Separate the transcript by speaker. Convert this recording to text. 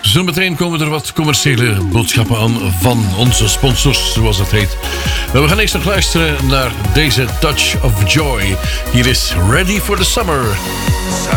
Speaker 1: Zometeen komen er wat commerciële boodschappen aan van onze sponsors, zoals dat heet. Maar we gaan eerst nog luisteren naar deze Touch of Joy. Hier is Ready for the Summer.